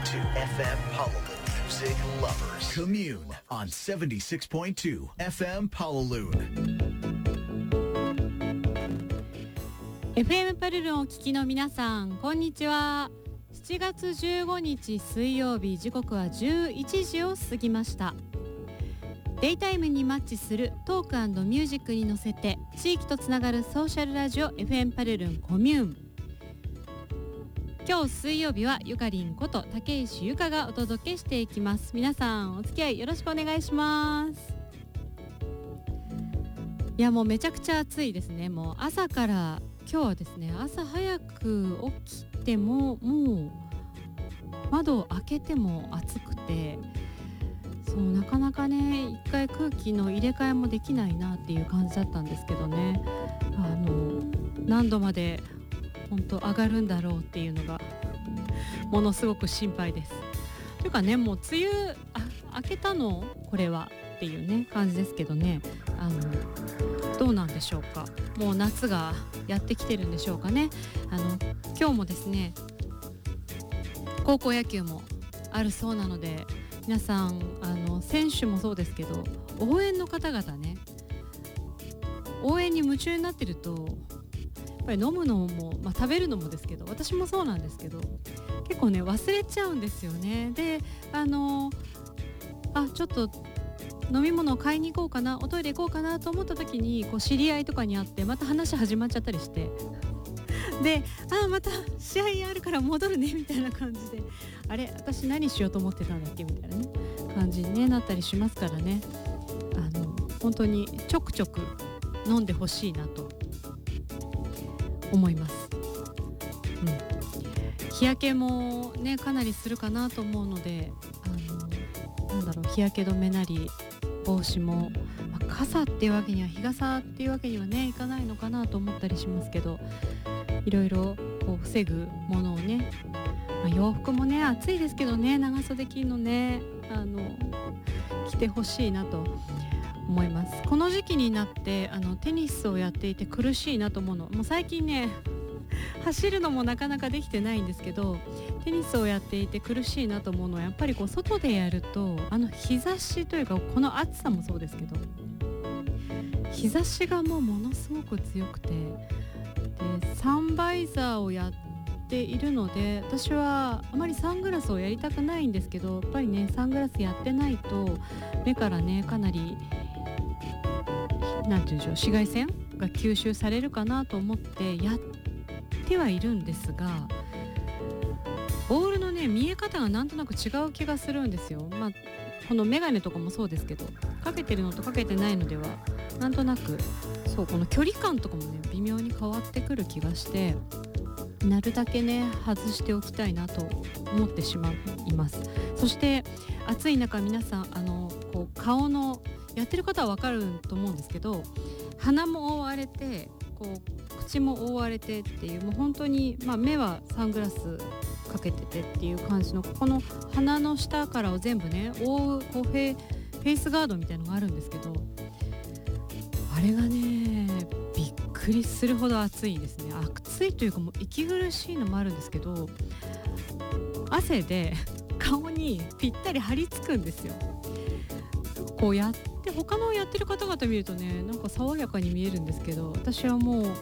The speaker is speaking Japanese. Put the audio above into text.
FM Honolulu Music Lovers. Commune on 76.2 FM Honolulu. FM パルルンをお聞きの皆さん、こんにちは。7月15日水曜日、時刻は11時を過ぎました。デイタイムにマッチするトーク&ミュージックに乗せて地域とつながるソーシャルラジオ FM パルルンコミューン。今日水曜日はゆかりんこと竹石ゆかがお届けしていきます。皆さんお付き合いよろしくお願いします。いやもうめちゃくちゃ暑いですね。もう朝から今日はですね、朝早く起きてももう窓を開けても暑くて、そうなかなかね一回空気の入れ替えもできないなっていう感じだったんですけどね、何度まで本当上がるんだろうっていうのがものすごく心配です。というかね、もう梅雨明けたのこれはっていうね感じですけどね、どうなんでしょうか。もう夏がやってきてるんでしょうかね。今日もですね高校野球もあるそうなので、皆さん選手もそうですけど応援の方々ね、応援に夢中になってるとやっぱり飲むのも、食べるのもですけど、私もそうなんですけど結構ね忘れちゃうんですよね。でちょっと飲み物を買いに行こうかな、おトイレ行こうかなと思った時にこう知り合いとかに会ってまた話始まっちゃったりしてでまた試合あるから戻るねみたいな感じで、あれ私何しようと思ってたんだっけみたいなね感じに、ね、なったりしますからね、本当にちょくちょく飲んでほしいなと思います。日焼けもねかなりするかなと思うので、日焼け止めなり帽子も、傘っていうわけには日傘っていうわけにはねいかないのかなと思ったりしますけど、いろいろこう防ぐものをね、洋服もね暑いですけどね、長袖着るのね着てほしいなと思います。この時期になってテニスをやっていて苦しいなと思うの、もう最近ね走るのもなかなかできてないんですけど、テニスをやっていて苦しいなと思うのはやっぱりこう外でやると日差しというかこの暑さもそうですけど日差しがものすごく強くて、でサンバイザーをやっているので、私はあまりサングラスをやりたくないんですけど、やっぱりねサングラスやってないと目からねかなりなんていうんでしょう、紫外線が吸収されるかなと思ってやってはいるんですが、ボールのね見え方がなんとなく違う気がするんですよ。このメガネとかもそうですけど、かけてるのとかけてないのではなんとなくこの距離感とかもね微妙に変わってくる気がして、なるだけね外しておきたいなと思ってしまいます。そして暑い中皆さんこう顔のやってる方は分かると思うんですけど、鼻も覆われてこう口も覆われてっていう、もう本当に、目はサングラスかけててっていう感じの、この鼻の下からを全部ね覆うこうフェイスガードみたいのがあるんですけど、あれがねびっくりするほど暑いですね。暑いというかもう息苦しいのもあるんですけど、汗で顔にぴったり張り付くんですよ。こうやって他のやってる方々見るとねなんか爽やかに見えるんですけど、私はもう